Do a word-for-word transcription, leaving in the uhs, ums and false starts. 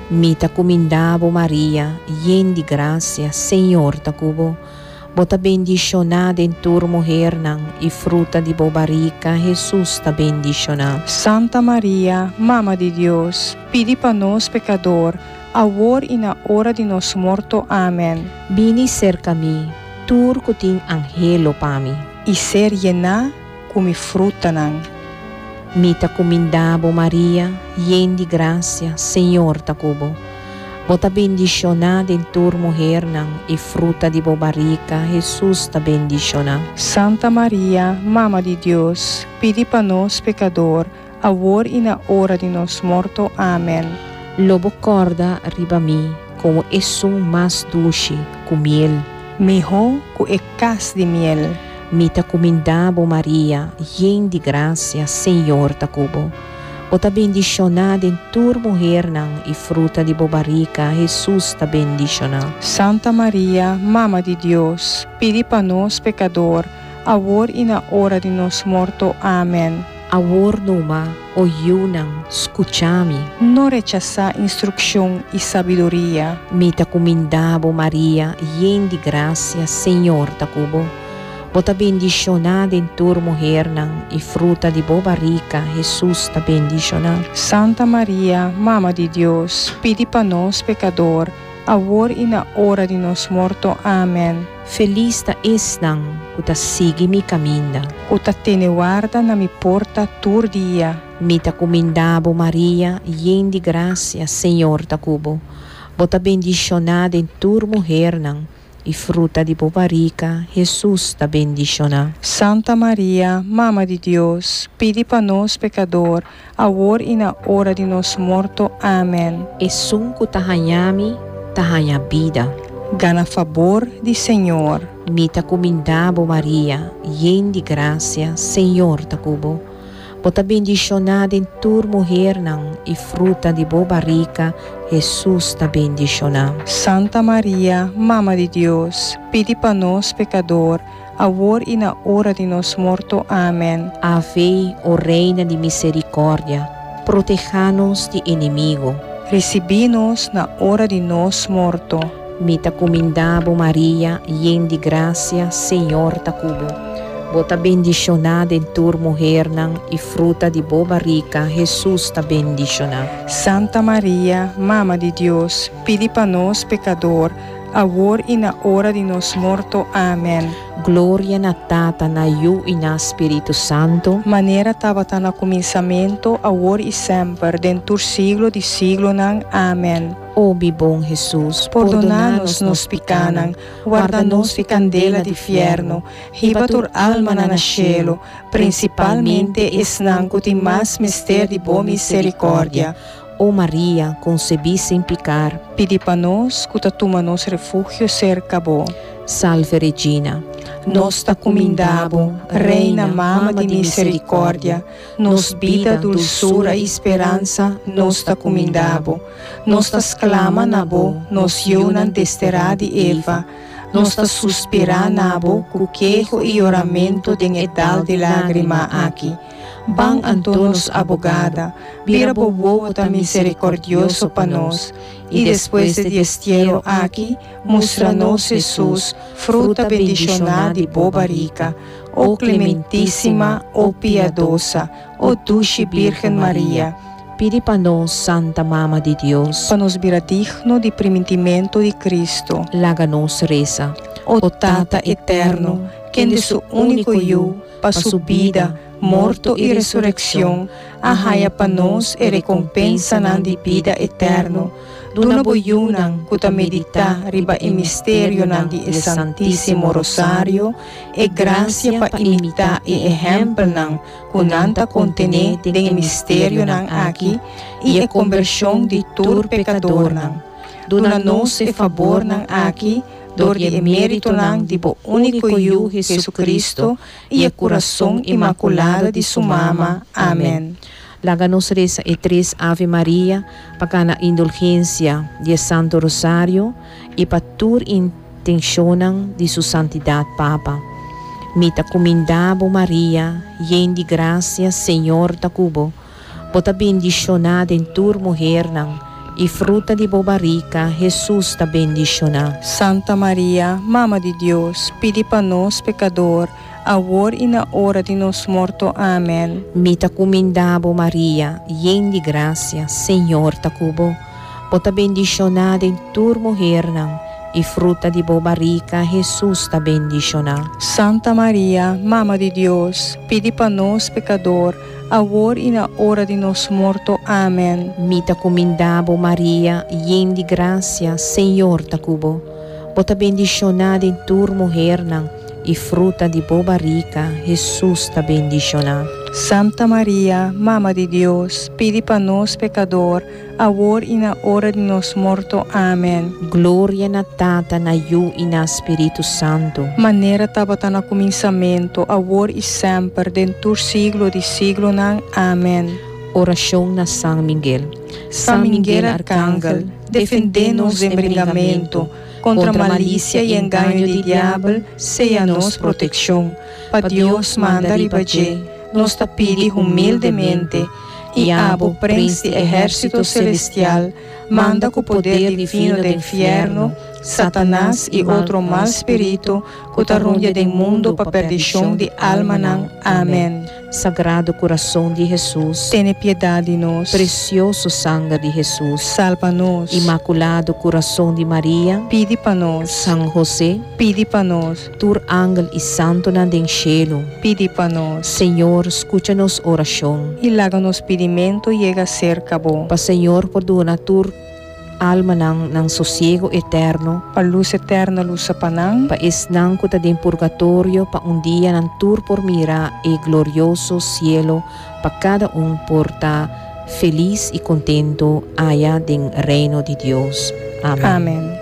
Mita comendabo Maria, llena de gracia, Senhor ta cubo. Bota bendicionada em tua mulher e fruta de bobarica, Jesus ta bendicionado. Santa Maria, Mama de Deus, pedi para nós pecador, agora e na hora de nosso morto. Amém. Bini cerca mi, tur kuting angelo pa mi. E ser llena come fruta nang. Mita comendabo Maria, llena de gracia, Senhor ta cubo. Bota bendicionada em tua mulher e fruta de bobarica, Jesus ta bendicionado. Santa Maria, Mama de Deus, pedi para nós pecador, agora e na hora de nosso morto. Amém. Lobo corda riba mi, como es um mais doce com miel. Mejor que é cas de miel. Mita comendabo Maria, llena de gracia, Senhor ta cubo. Bota bendicionada em tua mulher e fruta de bobarica, Jesus ta bendicionado. Santa Maria, Mama de Deus, pedi para nós pecador, agora e na hora de nosso morto. Amém. Agora numa, oyunang, escuchami. Não rechazar instrução e sabedoria. Mita comendabo Maria, llena de gracia, Senhor ta cubo. Bota bendicionada em tua mulher e fruta de bobarica, Jesus ta bendicionado. Santa Maria, Mama de Deus, pedi para nós pecador, agora e na hora de nosso morto. Amém. Feliz ta esnang, kuta sige mi caminda. Kuta tene guarda na mi porta tur dia. Mita comendabo Maria, llena de gracia, Senhor ta cubo. Bota bendicionada em tua mulher e fruta de bobarica, Jesus ta bendicionado. Santa Maria, Mama de Deus, pedi para nós pecador, agora e na hora de nosso morto. Amém. E sunku tahanyami, tahanya vida. Gana favor de Senhor. Mita comendabo Maria, llena de gracia, Senhor ta cubo. Bota bendicionada em tua mulher e fruta de bobarica, Jesus ta bendicionado. Santa Maria, Mama de Deus, pedi para nós pecador, agora e na hora de nosso morto. Amém. Ave, o Reina de misericórdia, proteja-nos de inimigo. Recebi-nos na hora de nosso morto. Mita comendabo Maria, llena de gracia, Senhor ta cubo. Bota bendicionada em tua mulher e fruta de bobarica, Jesus ta bendicionado. Santa Maria, Mama de Deus, pedi para nós pecador, agora e na hora de nosso morto. Amém. Glória na Tata, na Yu e na Espírito Santo. Maneira estava no começamento, agora e sempre, dentro do siglo de siglo. Amém. Ó mi bom Jesus, perdona-nos nos picanan, guarda-nos de candela de fierno, riba tur alma na cielo, principalmente esnanco de mais mistério de boa misericórdia. Ó Maria, concebi sem pecar, pedi para nós, que toma nos refúgio cerca bo. Salve Regina, nos ta comendabo, Reina Mama de misericórdia, nos vida, dulçura e esperança, nos ta comendabo, nos ta clama nabo, nos yunan desterá de Eva, nos ta suspira nabo, cu quejo e oramento de edal de lágrima aqui. Ban Antonos abogada, vira bobo ta misericordioso pa nós, e depois de destierro aqui, mostra-nos Jesus, fruta bendicionada e bobarica, ó clementíssima, ó piedosa, ó dulce Virgem Maria. Pedi para nós, Santa Mama de Deus, para nos vira digno de primitimento de Cristo. Laga-nos reza. Ó Tata eterno, quem de seu único eu, para sua vida, morto e ressurreição, arraia para nós e recompensa na de vida eterno. Duna boyunan, kuta medita riba e mistério na de Santíssimo Rosário, e graça para imitar e exemplo nan, kunanta contene de mistério nan aqui, e a conversão de tur pecador nan. Duna nos e favor nan aqui, dor e mérito nan de bo único eu, Jesus Cristo, e a coração imaculada de sua mama. Amém. Laga-nos reza e três Ave Maria, para na indulgência de Santo Rosário e para tur intencionam de sua santidade Papa. Mita comendabo Maria, llena de graça, Senhor ta cubo, bota bendicionada em tur mulher e fruta de bobarica, Jesus ta bendicionar. Santa Maria, Mama de Deus, pedi para nós, pecador, agora e na hora de nos morto. Amém. Mita comendabo Maria, yen de gracia, Senhor ta cubo, pota bendicionada em tur mulher não, e fruta de bobarica, Jesus ta bendicionar. Santa Maria, Mama de Deus, pedi para nós, pecador, agora e na hora de nos morto. Amém. Mita comendabo Maria, yen de gracia, Senhor ta cubo, pota bendicionada em tur mulher não, e fruta de bobarica, Jesus ta bendicionar. Santa Maria, Mama de Deus, pedi para nós, pecador, agora e na hora de nos morto. Amém. Glória na Tata, na Yu e na Espírito Santo. Maneira tabata na começamento, agora e sempre, dentro do siglo de siglo. Nang. Amém. Oração na São Miguel. São Miguel Arcángel, defende-nos em brigamento, contra a malícia e engano do diabo, seja nos proteção. Para Deus manda ribaje, nos te pedi humildemente, e abo príncipe exército celestial, manda com o poder divino do inferno, Satanás e outro mal espírito, que te runde do mundo para perdição de alma. Nang. Amém. Sagrado coração de Jesus, Tene piedade de nós. precioso sangue de Jesus, Salva-nos. imaculado coração de Maria, Pede para nós. São José, Pede para nós. tur ángel e santo na den cielo. Pede para nós. Senhor, escucha-nos oração. E laga-nos pedimento chega a ser cabo. Pa Senhor, perdona tur alma ng, ng sosiego eterno, Pa luz eterna, luz sa panang. pa isnang kuta din purgatorio, pa un dia ng tur por mira e glorioso cielo, pa cada un porta feliz y contento haya din reino de Dios. Amén. Amém.